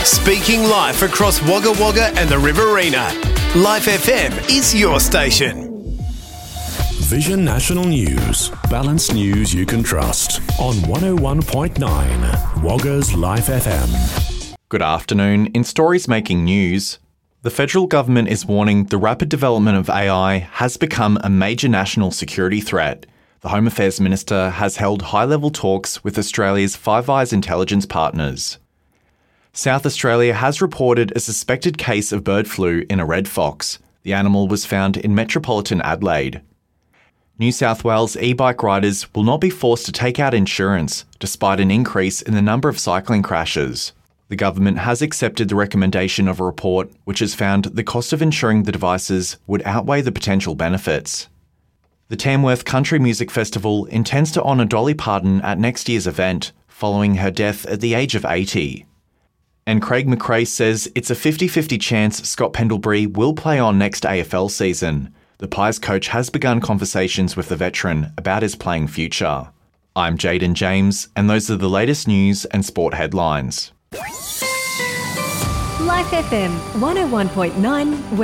Speaking live across Wagga Wagga and the Riverina. Life FM is your station. Vision National News. Balanced news you can trust. On 101.9 Wagga's Life FM. Good afternoon. In stories making news, the federal government is warning the rapid development of AI has become a major national security threat. The Home Affairs Minister has held high-level talks with Australia's Five Eyes intelligence partners. South Australia has reported a suspected case of bird flu in a red fox. The animal was found in metropolitan Adelaide. New South Wales e-bike riders will not be forced to take out insurance, despite an increase in the number of cycling crashes. The government has accepted the recommendation of a report which has found the cost of insuring the devices would outweigh the potential benefits. The Tamworth Country Music Festival intends to honour Dolly Parton at next year's event, following her death at the age of 80. And Craig McRae says it's a 50-50 chance Scott Pendlebury will play on next AFL season. The Pies coach has begun conversations with the veteran about his playing future. I'm Jaden James, and those are the latest news and sport headlines. Life FM 101.9